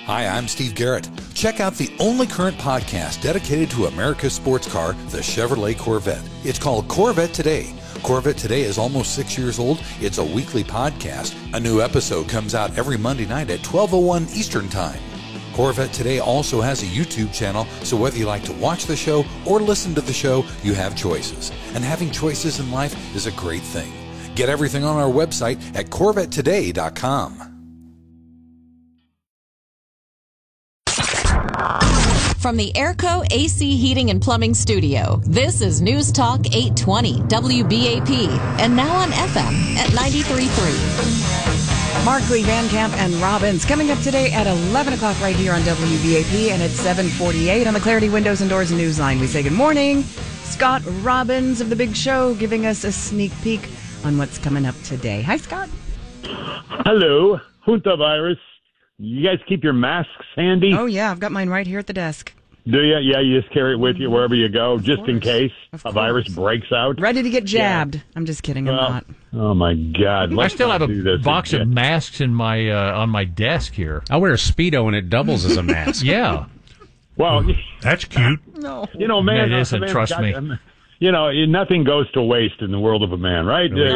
Hi, I'm Steve Garrett. Check out the only current podcast dedicated to America's sports car, the Chevrolet Corvette. It's called Corvette Today. Corvette Today is almost 6 years old. It's a weekly podcast. A new episode comes out every Monday night at 12:01 Eastern Time. Corvette Today also has a YouTube channel, so whether you like to watch the show or listen to the show, you have choices. And having choices in life is a great thing. Get everything on our website at CorvetteToday.com. From the Airco AC Heating and Plumbing Studio, this is News Talk 820 WBAP, and now on FM at 93.3. Markley, Van Camp, and Robbins coming up today at 11 o'clock right here on WBAP, and at 7:48 on the Clarity Windows and Doors Newsline. We say good morning. Scott Robbins of The Big Show giving us a sneak peek on what's coming up today. Hi, Scott. Hello, Junta virus. You guys keep your masks handy? Oh, yeah, I've got mine right here at the desk. Do you? Yeah, you just carry it with you wherever you go, just in case a virus breaks out. Ready to get jabbed. Yeah. I'm just kidding. I'm not. Oh, my God. I still have a box of masks in my on my desk here. I wear a Speedo, and it doubles as a mask. Yeah. Well, that's cute. No. You know, man. It isn't, trust me. You know, nothing goes to waste in the world of a man, right? We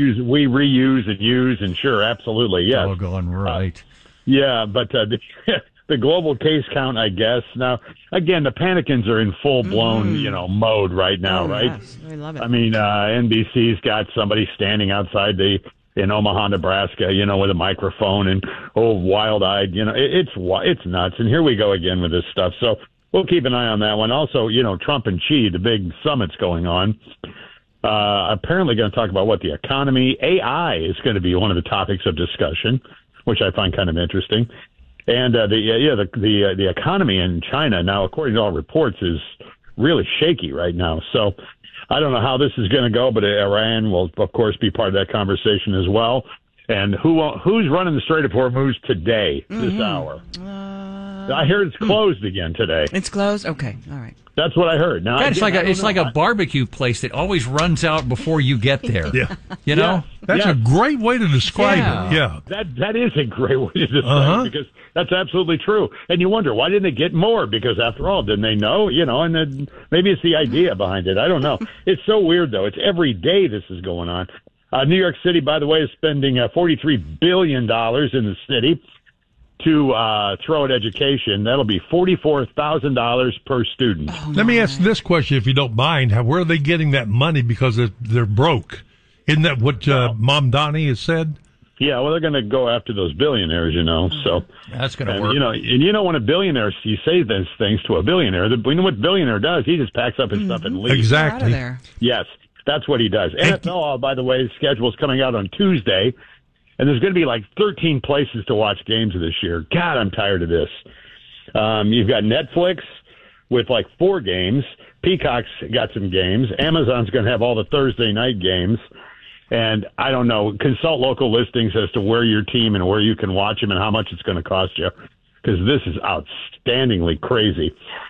reuse and use, and sure, absolutely, yes. Oh, going right. Yeah, but the global case count, I guess. Now, again, the Panicans are in full-blown, mode right now, right? Yes, I love it. I mean, NBC's got somebody standing outside in Omaha, Nebraska, with a microphone and, wild-eyed, it's nuts. And here we go again with this stuff. So we'll keep an eye on that one. Also, Trump and Xi, the big summit's going on. Apparently going to talk about the economy. AI is going to be one of the topics of discussion, which I find kind of interesting. And the economy in China now, according to all reports, is really shaky right now. So I don't know how this is going to go, but Iran will, of course, be part of that conversation as well. And who's running the Strait of Hormuz today, this hour? I heard it's closed again today. It's closed? Okay, all right. That's what I heard. Now, God, it's like a barbecue place that always runs out before you get there. Yeah. You know? That's a great way to describe it. Yeah. That is a great way to describe it, because that's absolutely true. And you wonder, why didn't they get more? Because after all, didn't they know? And then maybe it's the idea behind it. I don't know. It's so weird, though. It's every day this is going on. New York City, by the way, is spending $43 billion in the city to throw at education. That'll be $44,000 per student. Let me ask this question, if you don't mind. Where are they getting that money? Because they're broke. Isn't that what Mom Donnie has said? Yeah, well, they're going to go after those billionaires, So that's going to work. When a billionaire, you say those things to a billionaire, we know what billionaire does. He just packs up his stuff and leaves. Exactly. Out of there. Yes, that's what he does. NFL, by the way, schedule is coming out on Tuesday. And there's going to be 13 places to watch games this year. God, I'm tired of this. You've got Netflix with 4 games. Peacock's got some games. Amazon's going to have all the Thursday night games. And I don't know, consult local listings as to where your team and where you can watch them and how much it's going to cost you, because this is outstandingly crazy.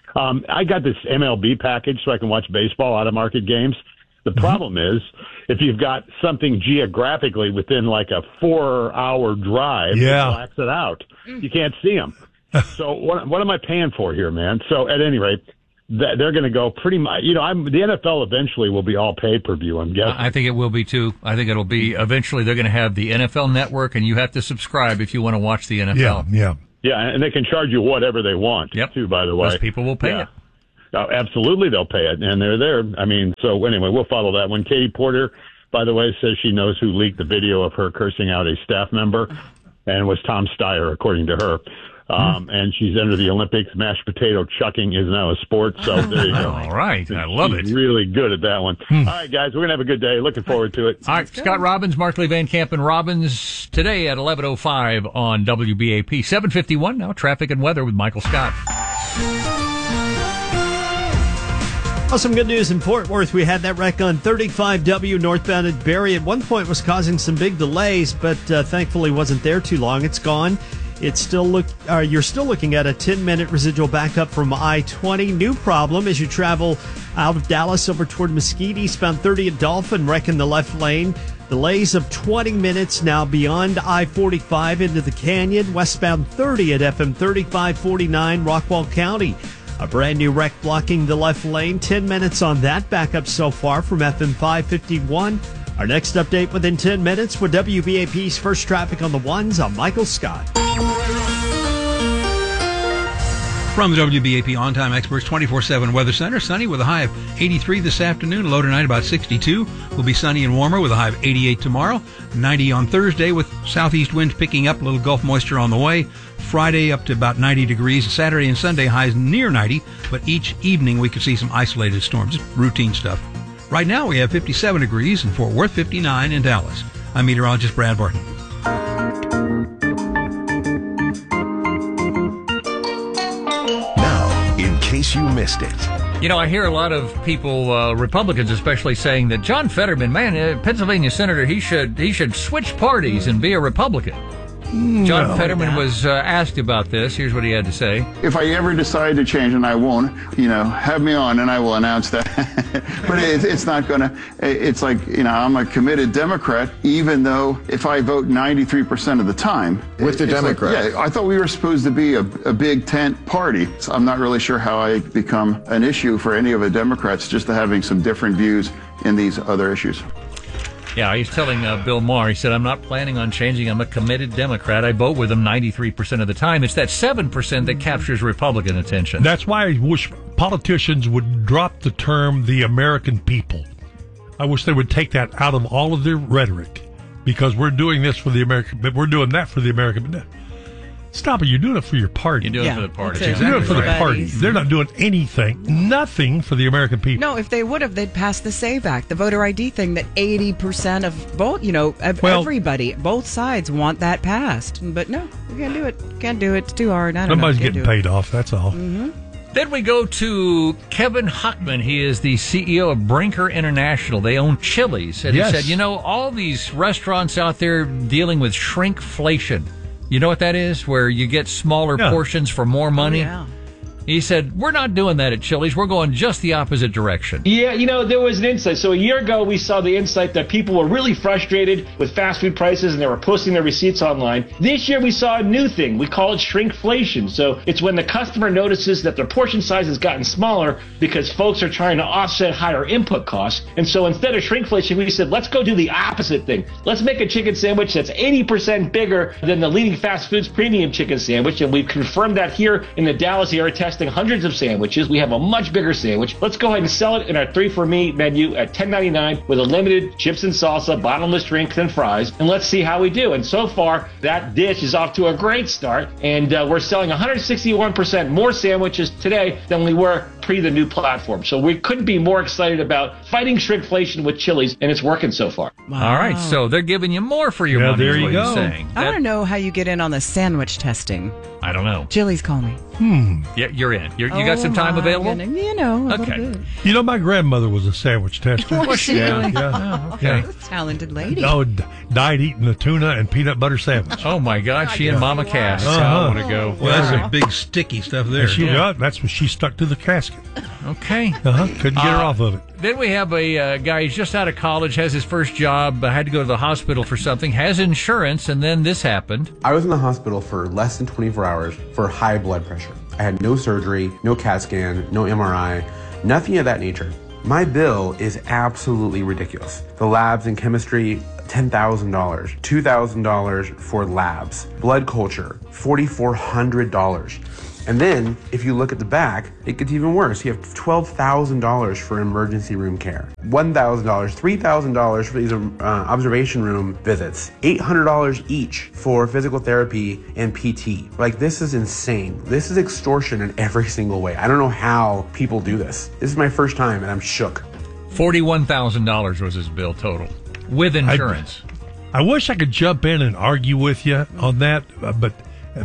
I got this MLB package so I can watch baseball out-of-market games. The problem is, if you've got something geographically within a 4-hour drive, it blacks it out. You can't see them. So what am I paying for here, man? So at any rate, they're going to go pretty much. The NFL eventually will be all pay-per-view, I'm guessing. I think it will be too. I think it'll be eventually. They're going to have the NFL Network, and you have to subscribe if you want to watch the NFL. Yeah, and they can charge you whatever they want, too, by the way. Most people will pay it. Oh, absolutely, they'll pay it, and they're there. I mean, so anyway, we'll follow that one. Katie Porter, by the way, says she knows who leaked the video of her cursing out a staff member, and it was Tom Steyer, according to her. And she's entered the Olympics. Mashed potato chucking is now a sport, so there you go. All right, I love it. Really good at that one. All right, guys, we're going to have a good day. Looking forward to it. All right, Scott Robbins, Markley, Van Camp, and Robbins today at 11:05 on WBAP. 7:51 now, traffic and weather with Michael Scott. Well, some good news in Fort Worth. We had that wreck on 35W northbound at Berry. At one point was causing some big delays, but thankfully wasn't there too long. It's gone. It's still you're still looking at a 10-minute residual backup from I-20. New problem as you travel out of Dallas over toward Mesquite, eastbound 30 at Dolphin, wrecking the left lane. Delays of 20 minutes now beyond I-45 into the canyon. Westbound 30 at FM 3549 Rockwall County. A brand new wreck blocking the left lane. 10 minutes on that. Backup so far from FM 551. Our next update within 10 minutes with WBAP's First Traffic on the Ones. I'm Michael Scott. From the WBAP On-Time Experts 24/7 Weather Center, sunny with a high of 83 this afternoon, low tonight about 62. Will be sunny and warmer with a high of 88 tomorrow, 90 on Thursday with southeast winds picking up, a little Gulf moisture on the way. Friday up to about 90 degrees. Saturday and Sunday highs near 90, but each evening we could see some isolated storms, just routine stuff. Right now we have 57 degrees in Fort Worth, 59 in Dallas. I'm meteorologist Brad Barton. In case you missed it. You know, I hear a lot of people, Republicans especially, saying that John Fetterman, Pennsylvania senator, he should switch parties and be a Republican. John Fetterman was asked about this. Here's what he had to say. If I ever decide to change, and I won't, have me on and I will announce that. But it's not going to, it's like, I'm a committed Democrat, even though if I vote 93% of the time. With the Democrats. I thought we were supposed to be a big tent party. So I'm not really sure how I become an issue for any of the Democrats, just having some different views in these other issues. Yeah, he's telling Bill Maher, he said, I'm not planning on changing. I'm a committed Democrat. I vote with him 93% of the time. It's that 7% that captures Republican attention. That's why I wish politicians would drop the term the American people. I wish they would take that out of all of their rhetoric, because we're doing this for the American, but we're doing that for the American. Stop it. You're doing it for your party. You're doing it for the party. You're doing it for the party. They're not doing nothing for the American people. No, if they would have, they'd pass the SAVE Act, the voter ID thing that 80% of both, everybody, both sides want that passed. But no, we can't do it. Can't do it. It's too hard. Somebody's getting paid off, that's all. Mm-hmm. Then we go to Kevin Huckman. He is the CEO of Brinker International. They own Chili's. And Yes. he said, all these restaurants out there dealing with shrinkflation. You know what that is? Where you get smaller portions for more money? Yeah. He said, we're not doing that at Chili's. We're going just the opposite direction. Yeah, there was an insight. So a year ago, we saw the insight that people were really frustrated with fast food prices and they were posting their receipts online. This year, we saw a new thing. We call it shrinkflation. So it's when the customer notices that their portion size has gotten smaller because folks are trying to offset higher input costs. And so instead of shrinkflation, we said, let's go do the opposite thing. Let's make a chicken sandwich that's 80% bigger than the leading fast foods premium chicken sandwich. And we've confirmed that here in the Dallas area test. Hundreds of sandwiches. We have a much bigger sandwich. Let's go ahead and sell it in our 3 for Me menu at $10.99 with a limited chips and salsa, bottomless drinks, and fries. And let's see how we do. And so far, that dish is off to a great start. And we're selling 161% more sandwiches today than we were pre the new platform. So we couldn't be more excited about fighting shrinkflation with Chili's, and it's working so far. Wow. All right, so they're giving you more for your money. There you go. Saying. I want to know how you get in on the sandwich testing. I don't know. Chili's, call me. Yeah, you're in. You got some time available? Goodness. Okay. My grandmother was a sandwich tester. Was she really? Yeah. Oh, okay. Talented lady. Oh, died eating a tuna and peanut butter sandwich. Oh, my God. She and Mama Cass. That's how I want to go. Well, that's some big sticky stuff there. That's when she stuck to the casket. Okay. Couldn't get her off of it. Then we have a guy, he's just out of college, has his first job, had to go to the hospital for something, has insurance, and then this happened. I was in the hospital for less than 24 hours for high blood pressure. I had no surgery, no CAT scan, no MRI, nothing of that nature. My bill is absolutely ridiculous. The labs and chemistry, $10,000, $2,000 for labs. Blood culture, $4,400. And then, if you look at the back, it gets even worse. You have $12,000 for emergency room care, $1,000, $3,000 for these observation room visits, $800 each for physical therapy and PT. This is insane. This is extortion in every single way. I don't know how people do this. This is my first time, and I'm shook. $41,000 was his bill total, with insurance. I wish I could jump in and argue with you on that, but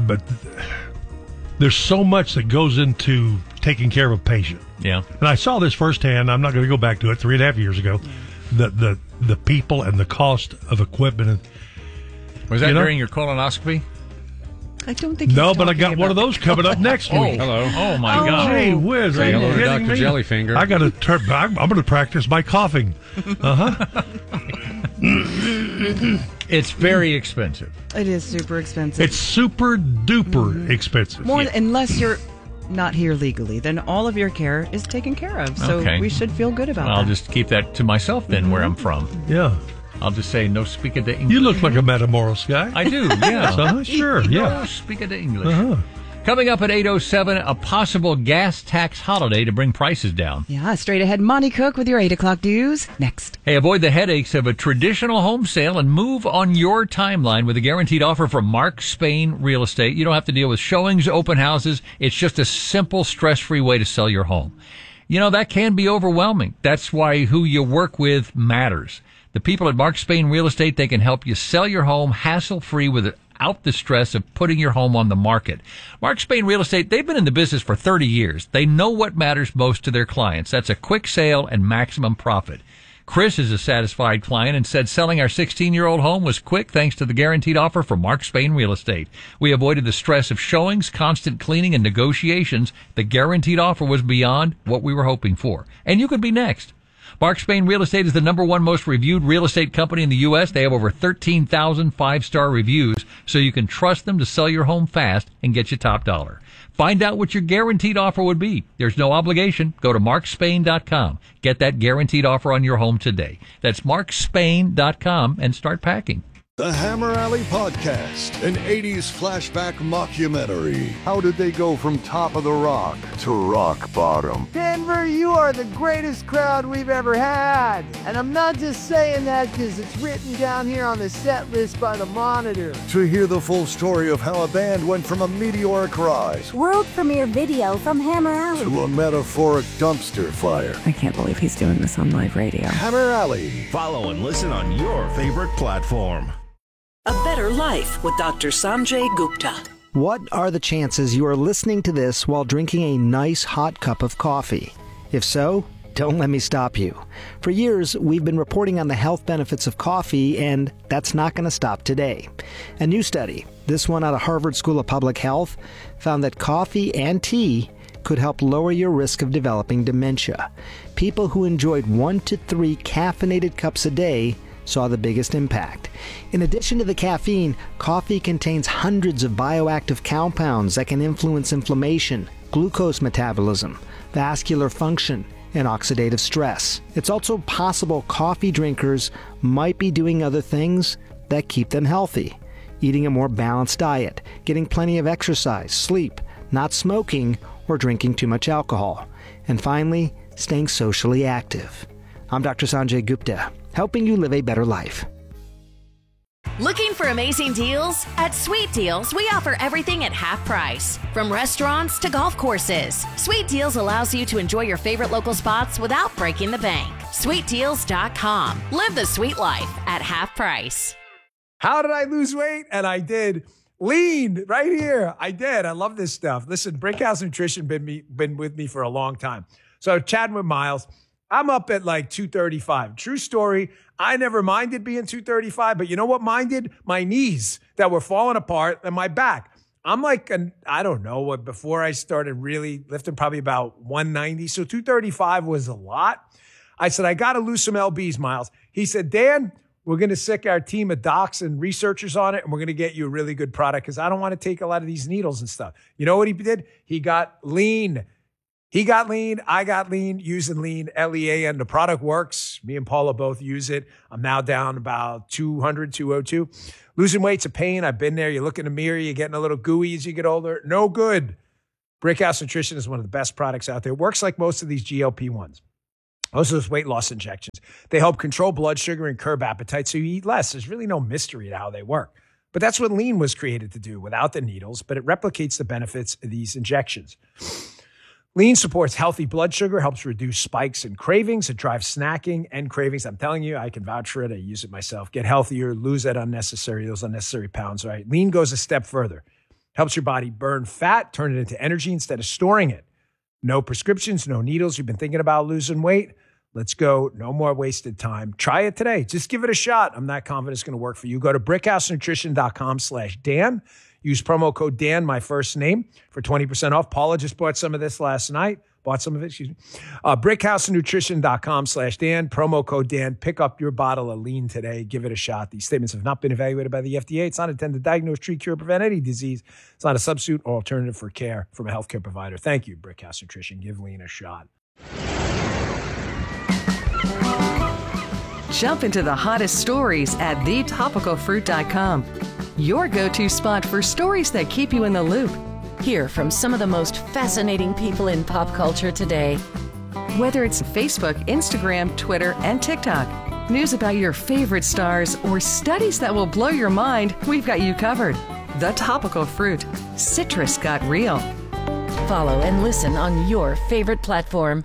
there's so much that goes into taking care of a patient. Yeah. And I saw this firsthand. I'm not going to go back to it 3.5 years ago. The people and the cost of equipment. Was that during your colonoscopy? I don't think. No, but I got one of those coming up next week. Hello. Oh my God. Gee whiz! Say hello to Dr. Jellyfinger. I got to. I'm going to practice my coughing. It's very expensive. It is super expensive. It's super duper expensive. More unless you're not here legally, then all of your care is taken care of. So Okay. we should feel good about I'll that. just keep that to myself then, where I'm from. Yeah. I'll just say no speaker de English. You look like a Matamoros guy. I do, yeah. Sure, yeah. No speaker de English. Uh-huh. Coming up at 8:07, a possible gas tax holiday to bring prices down. Yeah, straight ahead, Monty Cook with your 8 o'clock news. Next. Hey, avoid the headaches of a traditional home sale and move on your timeline with a guaranteed offer from Mark Spain Real Estate. You don't have to deal with showings, open houses. It's just a simple, stress-free way to sell your home. You know, that can be overwhelming. That's why who you work with matters. The people at Mark Spain Real Estate, they can help you sell your home hassle-free without the stress of putting your home on the market. Mark Spain Real Estate, they've been in the business for 30 years. They know what matters most to their clients. That's a quick sale and maximum profit. Chris is a satisfied client and said selling our 16-year-old home was quick thanks to the guaranteed offer from Mark Spain Real Estate. We avoided the stress of showings, constant cleaning, and negotiations. The guaranteed offer was beyond what we were hoping for. And you could be next. Mark Spain Real Estate is the #1 most reviewed real estate company in the U.S. They have over 13,000 five-star reviews, so you can trust them to sell your home fast and get you top dollar. Find out what your guaranteed offer would be. There's no obligation. Go to markspain.com. Get that guaranteed offer on your home today. That's markspain.com and start packing. The Hammer Alley Podcast, an 80s flashback mockumentary. How did they go from top of the rock to rock bottom? Denver, you are the greatest crowd we've ever had. And I'm not just saying that because it's written down here on the set list by the Monitor. To hear the full story of how a band went from a meteoric rise World premiere video from Hammer Alley to a metaphoric dumpster fire. I can't believe he's doing this on live radio. Hammer Alley. Follow and listen on your favorite platform. A Better Life with Dr. Sanjay Gupta. What are the chances you are listening to this while drinking a nice hot cup of coffee? If so, don't let me stop you. For years, we've been reporting on the health benefits of coffee, and that's not going to stop today. A new study, this one out of Harvard School of Public Health, found that coffee and tea could help lower your risk of developing dementia. People who enjoyed 1 to 3 caffeinated cups a day saw the biggest impact. In addition to the caffeine, coffee contains hundreds of bioactive compounds that can influence inflammation, glucose metabolism, vascular function, and oxidative stress. It's also possible coffee drinkers might be doing other things that keep them healthy. Eating a more balanced diet, getting plenty of exercise, sleep, not smoking, or drinking too much alcohol. And finally, staying socially active. I'm Dr. Sanjay Gupta, helping you live a better life. Looking for amazing deals? At Sweet Deals, we offer everything at half price. From restaurants to golf courses, Sweet Deals allows you to enjoy your favorite local spots without breaking the bank. SweetDeals.com. Live the sweet life at half price. How did I lose weight? And I did. Lean right here. I did. I love this stuff. Listen, Brickhouse Nutrition been with me for a long time. So chatting with Miles, I'm up at like 235. True story. I never minded being 235, but you know what minded? My knees that were falling apart and my back. I'm like, I don't know what, before I started really lifting, probably about 190. So 235 was a lot. I said, I got to lose some LBs, Miles. He said, Dan, we're going to sick our team of docs and researchers on it, and we're going to get you a really good product because I don't want to take a lot of these needles and stuff. You know what he did? He got lean. He got lean. I got lean using lean, L-E-A-N. The product works. Me and Paula both use it. I'm now down about 200, 202. Losing weight's a pain. I've been there. You look in the mirror. You're getting a little gooey as you get older. No good. Brickhouse Nutrition is one of the best products out there. It works like most of these GLP-1s. Most of those weight loss injections. They help control blood sugar and curb appetite so you eat less. There's really no mystery to how they work. But that's what lean was created to do without the needles, but it replicates the benefits of these injections. Lean supports healthy blood sugar, helps reduce spikes and cravings. It drives snacking and cravings. I'm telling you, I can vouch for it. I use it myself. Get healthier, lose those unnecessary pounds, right? Lean goes a step further. Helps your body burn fat, turn it into energy instead of storing it. No prescriptions, no needles. You've been thinking about losing weight? Let's go. No more wasted time. Try it today. Just give it a shot. I'm not confident it's going to work for you. Go to brickhousenutrition.com/Dan. Use promo code Dan, my first name, for 20% off. Paula just bought some of this last night. Bought some of it, excuse me. BrickhouseNutrition.com/Dan, promo code Dan. Pick up your bottle of lean today. Give it a shot. These statements have not been evaluated by the FDA. It's not intended to diagnose, treat, cure, prevent any disease. It's not a substitute or alternative for care from a healthcare provider. Thank you, Brickhouse Nutrition. Give lean a shot. Jump into the hottest stories at thetopicalfruit.com. Your go-to spot for stories that keep you in the loop. Hear from some of the most fascinating people in pop culture today. Whether it's Facebook, Instagram, Twitter, and TikTok, news about your favorite stars, or studies that will blow your mind, we've got you covered. The Topical Fruit. Citrus got real. Follow and listen on your favorite platform.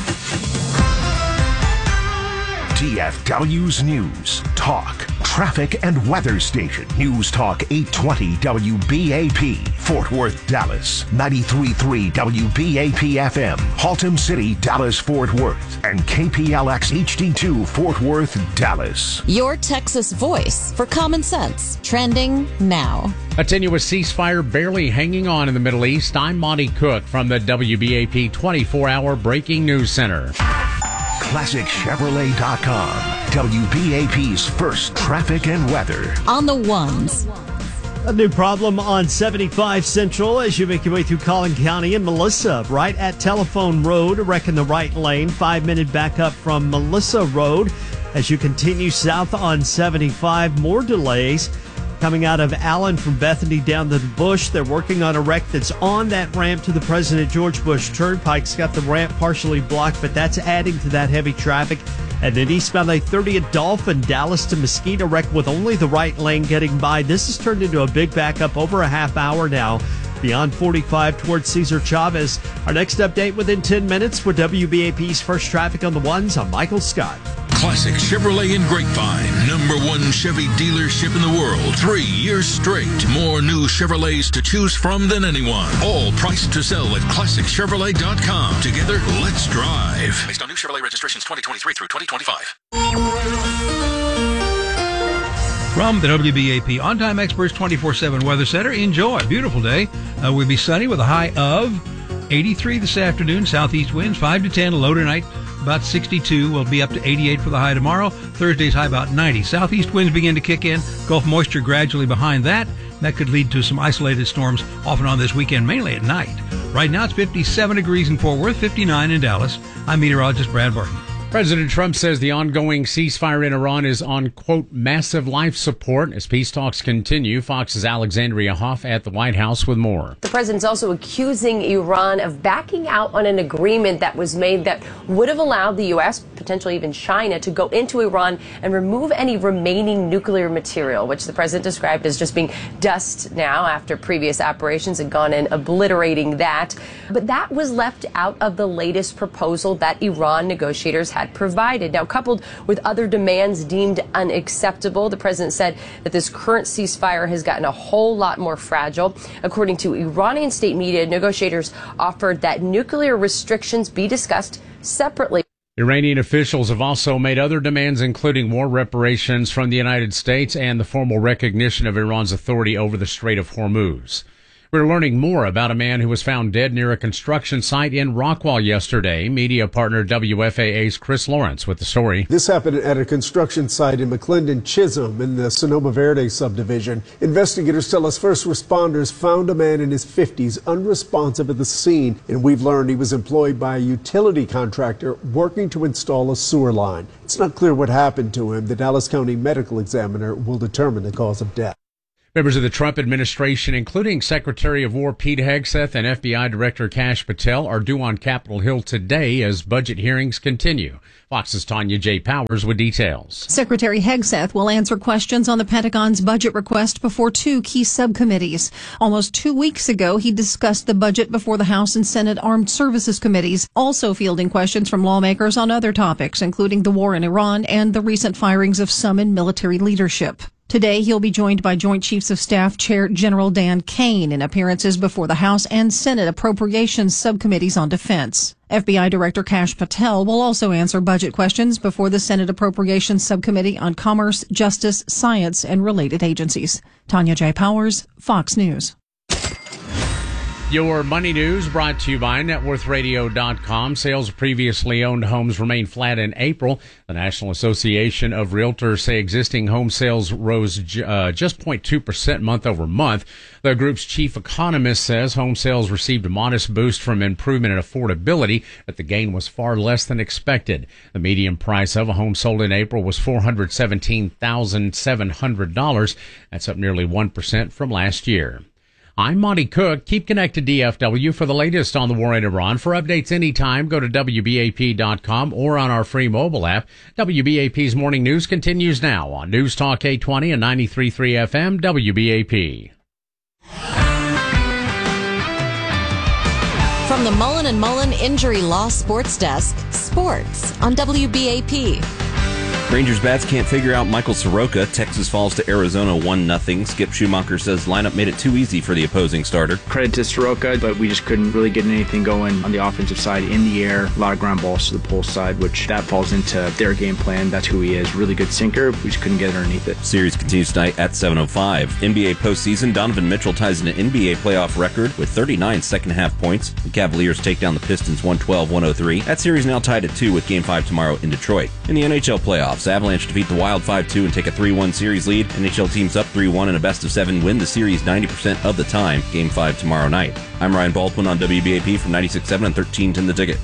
TFW's News, Talk, Traffic, and Weather Station. News Talk 820 WBAP, Fort Worth, Dallas. 93.3 WBAP FM, Haltom City, Dallas, Fort Worth. And KPLX HD2, Fort Worth, Dallas. Your Texas voice for common sense. Trending now. A tenuous ceasefire barely hanging on in the Middle East. I'm Monty Cook from the WBAP 24-hour Breaking News Center. ClassicChevrolet.com, WBAP's first traffic and weather. On the ones. A new problem on 75 Central as you make your way through Collin County and Melissa. Right at Telephone Road, a wreck in the right lane. 5-minute backup from Melissa Road as you continue south on 75. More delays coming out of Allen from Bethany down to the Bush. They're working on a wreck that's on that ramp to the President George Bush Turnpike's got the ramp partially blocked, but that's adding to that heavy traffic. And then eastbound I-30 at Dolphin, Dallas to Mesquite, a wreck with only the right lane getting by. This has turned into a big backup over a half hour now. Beyond 45 towards Cesar Chavez. Our next update within 10 minutes with WBAP's first traffic on the ones. I'm Michael Scott. Classic Chevrolet in Grapevine, #1 Chevy dealership in the world. 3 years straight. More new Chevrolets to choose from than anyone. All priced to sell at ClassicChevrolet.com. Together, let's drive. Based on new Chevrolet registrations 2023 through 2025. From the WBAP On-Time Experts 24/7 Weather Center, enjoy. Beautiful day. We'll be sunny with a high of 83 this afternoon. Southeast winds 5 to 10. Low tonight about 62. We'll be up to 88 for the high tomorrow. Thursday's high about 90. Southeast winds begin to kick in. Gulf moisture gradually behind that. That could lead to some isolated storms off and on this weekend, mainly at night. Right now it's 57 degrees in Fort Worth, 59 in Dallas. I'm meteorologist Brad Barton. President Trump says the ongoing ceasefire in Iran is on, quote, massive life support as peace talks continue. Fox's Alexandria Hoff at the White House with more. The president's also accusing Iran of backing out on an agreement that was made that would have allowed the U.S., potentially even China, to go into Iran and remove any remaining nuclear material, which the president described as just being dust now after previous operations had gone in obliterating that. But that was left out of the latest proposal that Iran negotiators had provided. Now, coupled with other demands deemed unacceptable, the president said that this current ceasefire has gotten a whole lot more fragile. According to Iranian state media, negotiators offered that nuclear restrictions be discussed separately. Iranian officials have also made other demands, including war reparations from the United States and the formal recognition of Iran's authority over the Strait of Hormuz. We're learning more about a man who was found dead near a construction site in Rockwall yesterday. Media partner WFAA's Chris Lawrence with the story. This happened at a construction site in McClendon Chisholm in the Sonoma Verde subdivision. Investigators tell us first responders found a man in his 50s unresponsive at the scene, and we've learned he was employed by a utility contractor working to install a sewer line. It's not clear what happened to him. The Dallas County Medical Examiner will determine the cause of death. Members of the Trump administration, including Secretary of War Pete Hegseth and FBI Director Kash Patel, are due on Capitol Hill today as budget hearings continue. Fox's Tanya J. Powers with details. Secretary Hegseth will answer questions on the Pentagon's budget request before two key subcommittees. Almost 2 weeks ago, he discussed the budget before the House and Senate Armed Services Committees, also fielding questions from lawmakers on other topics, including the war in Iran and the recent firings of some in military leadership. Today, he'll be joined by Joint Chiefs of Staff Chair General Dan Kane in appearances before the House and Senate Appropriations Subcommittees on Defense. FBI Director Kash Patel will also answer budget questions before the Senate Appropriations Subcommittee on Commerce, Justice, Science, and related agencies. Tanya J. Powers, Fox News. Your money news brought to you by networthradio.com. Sales of previously owned homes remain flat in April. The National Association of Realtors say existing home sales rose just 0.2% month over month. The group's chief economist says home sales received a modest boost from improvement in affordability, but the gain was far less than expected. The median price of a home sold in April was $417,700. That's up nearly 1% from last year. I'm Monty Cook. Keep connected to DFW for the latest on the war in Iran. For updates anytime, go to WBAP.com or on our free mobile app. WBAP's morning news continues now on News Talk 820 and 93.3 FM WBAP. From the Mullen & Mullen Injury Law Sports Desk, sports on WBAP. Rangers bats can't figure out Michael Soroka. Texas falls to Arizona 1-0. Skip Schumacher says lineup made it too easy for the opposing starter. Credit to Soroka, but we just couldn't really get anything going on the offensive side in the air. A lot of ground balls to the pull side, which that falls into their game plan. That's who he is. Really good sinker. We just couldn't get underneath it. Series continues tonight at 7:05. NBA postseason, Donovan Mitchell ties an NBA playoff record with 39 second-half points. The Cavaliers take down the Pistons 112-103. That series now tied at 2 with Game 5 tomorrow in Detroit. In the NHL playoffs, Avalanche defeat the Wild 5-2 and take a 3-1 series lead. NHL teams up 3-1 in a best-of-7 win the series 90% of the time. Game 5 tomorrow night. I'm Ryan Baldwin on WBAP from 96.7 and 1310 The Ticket.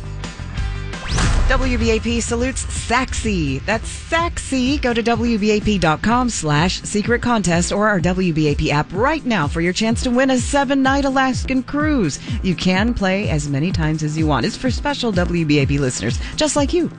WBAP salutes Saxy. That's Saxy. Go to WBAP.com/secret contest or our WBAP app right now for your chance to win a 7-night Alaskan cruise. You can play as many times as you want. It's for special WBAP listeners, just like you.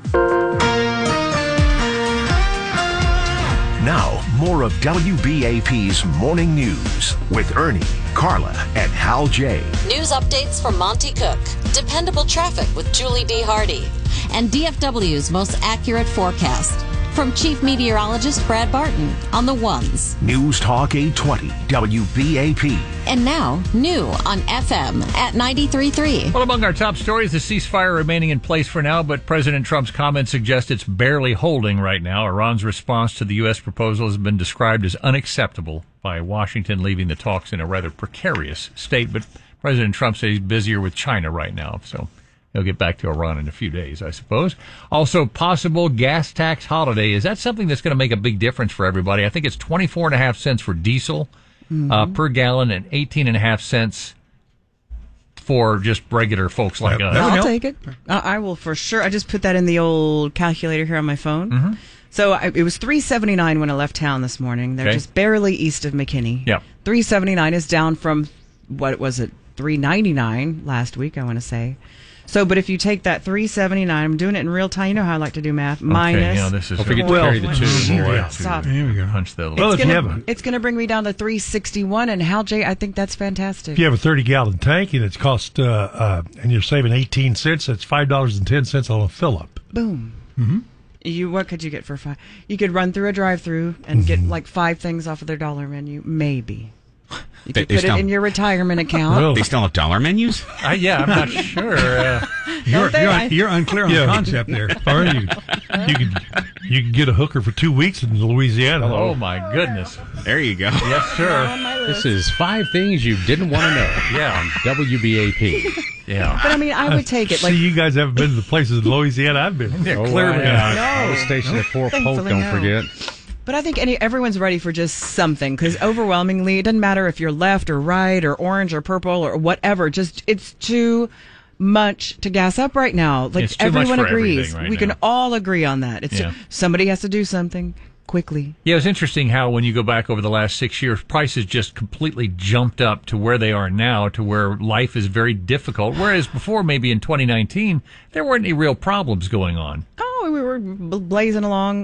Now, more of WBAP's Morning News with Ernie, Carla, and Hal J. News updates from Monty Cook. Dependable traffic with Julie B. Hardy. And DFW's most accurate forecast. From Chief Meteorologist Brad Barton on the ones. News Talk 820 WBAP. And now, new on FM at 93.3. Well, among our top stories, the ceasefire remaining in place for now, but President Trump's comments suggest it's barely holding right now. Iran's response to the U.S. proposal has been described as unacceptable by Washington, leaving the talks in a rather precarious state. But President Trump says he's busier with China right now, so he'll get back to Iran in a few days, I suppose. Also, possible gas tax holiday. Is that something that's going to make a big difference for everybody? I think it's 24.5 cents for diesel per gallon and 18.5 cents for just regular folks like us. I'll take it. I will for sure. I just put that in the old calculator here on my phone. Mm-hmm. So it was $3.79 when I left town this morning. They're just barely east of McKinney. Yeah. $3.79 is down from, what was it, $3.99 last week, I want to say. So, but if you take that $3.79, I'm doing it in real time. You know how I like to do math. Minus. Yeah, this is. Don't forget to carry the two. Stop. Here we go. Punch that. It's going to bring me down to $3.61, and Hal J, I think that's fantastic. If you have a 30-gallon tank and it's cost, and you're saving 18 cents, that's $5.10 on a fill-up. Boom. Mm-hmm. What could you get for $5? You could run through a drive-through and get like 5 things off of their dollar menu, maybe. You could put it in your retirement account. They still have dollar menus? Yeah, I'm not sure. You're unclear on the concept there. Or you can get a hooker for 2 weeks in Louisiana. Oh, my goodness. There you go. Yes, sir. This is 5 things you didn't want to know. Yeah. On WBAP. Yeah. But I mean, I would take it. See, you guys haven't been to the places in Louisiana I've been. Yeah, clearly. I was stationed at Fort Polk, don't forget. But I think everyone's ready for just something, because overwhelmingly, it doesn't matter if you're left or right or orange or purple or whatever. Just it's too much to gas up right now. Like everyone agrees. We can all agree on that. It's somebody has to do something quickly. Yeah, it's interesting how when you go back over the last 6 years, prices just completely jumped up to where they are now, to where life is very difficult. Whereas before, maybe in 2019, there weren't any real problems going on. Oh, we were blazing along